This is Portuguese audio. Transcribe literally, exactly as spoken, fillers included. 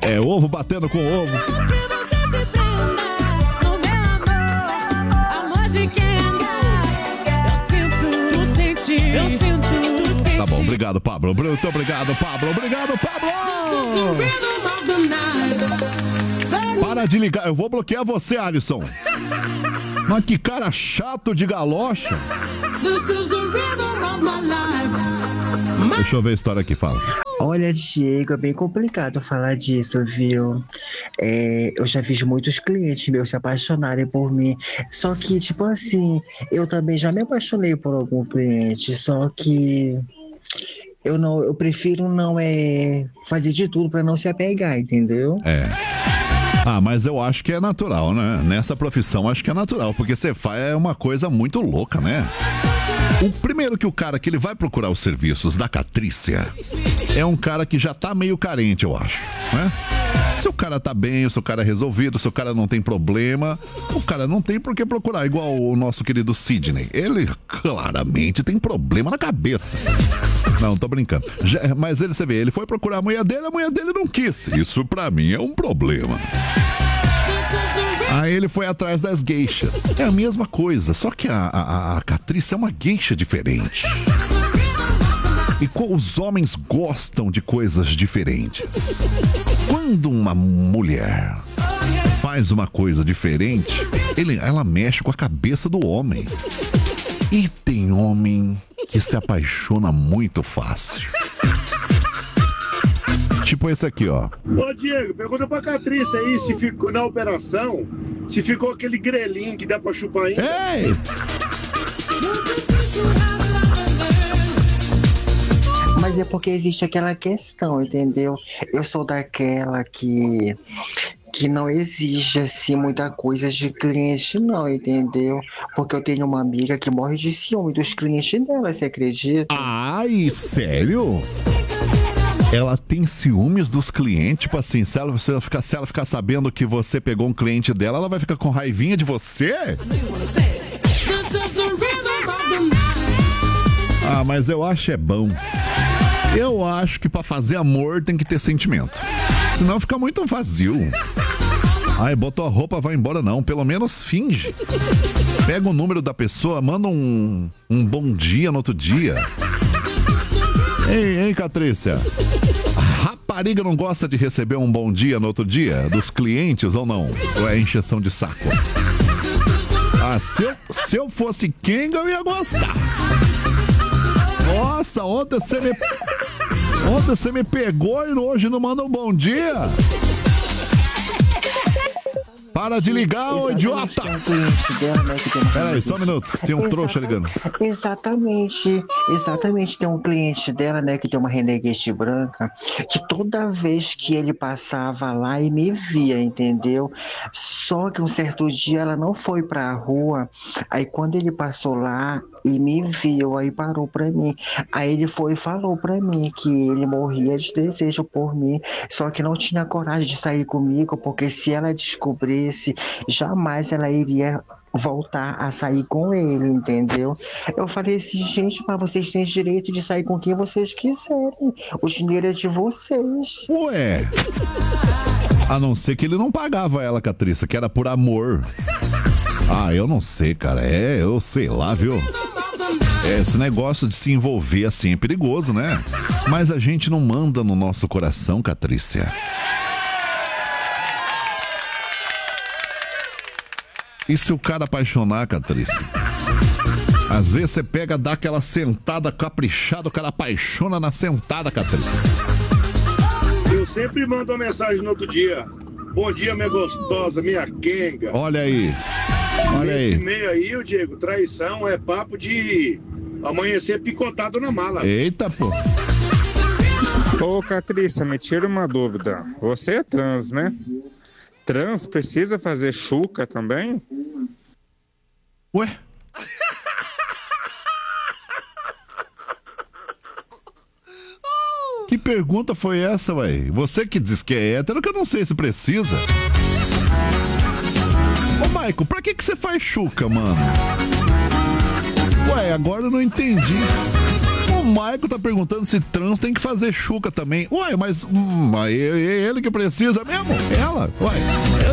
É ovo batendo com ovo. Tá bom, obrigado, Pablo. Muito obrigado, Pablo. Obrigado, Pablo. Para de ligar. Eu vou bloquear você, Alisson. Mas que cara chato de galocha. Deixa eu ver a história aqui, fala. Olha, Diego, é bem complicado falar disso, viu? É, eu já fiz muitos clientes meus se apaixonarem por mim. Só que, tipo assim, eu também já me apaixonei por algum cliente. Só que eu não, eu prefiro não é fazer de tudo pra não se apegar, entendeu? É. Ah, mas eu acho que é natural, né? Nessa profissão acho que é natural, porque você faz é uma coisa muito louca, né? O primeiro que o cara que ele vai procurar os serviços da Catrícia é um cara que já tá meio carente, eu acho, né? Se o cara tá bem, se o cara é resolvido, se o cara não tem problema, o cara não tem por que procurar, igual o nosso querido Sidney. Ele claramente tem problema na cabeça. Não, tô brincando. Já, mas ele, você vê, ele foi procurar a mulher dele, a mulher dele não quis. Isso pra mim é um problema. Aí ele foi atrás das geishas. É a mesma coisa, só que a, a, a Catrícia é uma geisha diferente. E os homens gostam de coisas diferentes. Quando uma mulher faz uma coisa diferente, ele, ela mexe com a cabeça do homem. E tem homem que se apaixona muito fácil. Tipo esse aqui, ó. Ô, Diego, pergunta pra Catrícia aí se ficou na operação, se ficou aquele grelinho que dá pra chupar ainda. Ei! Mas é porque existe aquela questão, entendeu? Eu sou daquela que... que não exige, assim, muita coisa de cliente, não, entendeu? Porque eu tenho uma amiga que morre de ciúme dos clientes dela, você acredita? Ai, sério? Ela tem ciúmes dos clientes? Tipo assim, se ela, se ela, ficar, se ela ficar sabendo que você pegou um cliente dela, ela vai ficar com raivinha de você? Ah, mas eu acho é bom. Eu acho que pra fazer amor tem que ter sentimento. Senão fica muito vazio. Ai, botou a roupa, vai embora não. Pelo menos finge. Pega o número da pessoa, manda um, um bom dia no outro dia. Ei, ei, Catrícia. A rapariga não gosta de receber um bom dia no outro dia? Dos clientes ou não? Ou é encheção de saco? Ah, se eu, se eu fosse Kenga, eu ia gostar. Nossa, ontem você me... Ontem você me pegou e hoje não manda um bom dia? Para de ligar, ô idiota! Peraí, só um minuto. Tem um Exata... trouxa ligando. Exatamente. Exatamente. Tem um cliente dela, né, que tem uma Renegade branca, que toda vez que ele passava lá e me via, entendeu? Só que um certo dia ela não foi pra rua. Aí quando ele passou lá e me viu, aí parou pra mim. Aí ele foi e falou pra mim que ele morria de desejo por mim, só que não tinha coragem de sair comigo, porque se ela descobrisse, jamais ela iria voltar a sair com ele, entendeu? Eu falei assim, gente, mas vocês têm direito de sair com quem vocês quiserem. O dinheiro é de vocês. Ué, a não ser que ele não pagava ela, Catrícia, que era por amor. Ah, eu não sei, cara. É, eu sei lá, viu? É, esse negócio de se envolver assim é perigoso, né? Mas a gente não manda no nosso coração, Catrícia. E se o cara apaixonar, Catrícia? Às vezes você pega, dá aquela sentada caprichada, o cara apaixona na sentada, Catrícia. Eu sempre mando uma mensagem no outro dia. Bom dia, minha gostosa, minha Kenga. Olha aí. Olha aí. Nesse meio aí, o Diego, traição é papo de amanhecer picotado na mala. Eita, pô. Ô, Catrícia, me tira uma dúvida. Você é trans, né? Trans precisa fazer chuca também? Ué? Que pergunta foi essa, ué? Você que diz que é hétero, que eu não sei se precisa. Ô, Maico, pra que que você faz chuca, mano? Ué, agora eu não entendi. Marco tá perguntando se trans tem que fazer chuca também. Uai, mas hum, é ele que precisa mesmo? Ela? Uai,